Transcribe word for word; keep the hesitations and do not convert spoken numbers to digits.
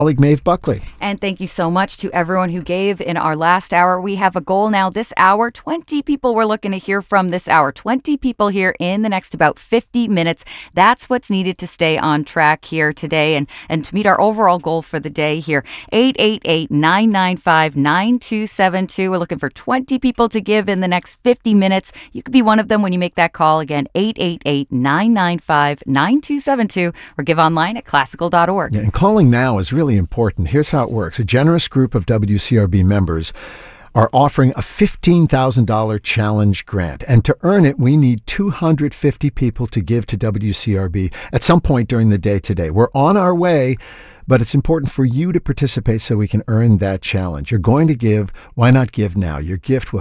colleague Maeve Buckley. And thank you so much to everyone who gave in our last hour. We have a goal now this hour. twenty people we're looking to hear from this hour. twenty people here in the next about fifty minutes. That's what's needed to stay on track here today and, and to meet our overall goal for the day here. eight eight eight, nine nine five, nine two seven two. We're looking for twenty people to give in the next fifty minutes. You could be one of them when you make that call. Again, eight eight eight, nine nine five, nine two seven two or give online at classical dot org. Yeah, and calling now is really important. Here's how it works. A generous group of W C R B members are offering a fifteen thousand dollars challenge grant. And to earn it, we need two hundred fifty people to give to W C R B at some point during the day today. We're on our way, but it's important for you to participate so we can earn that challenge. You're going to give. Why not give now? Your gift will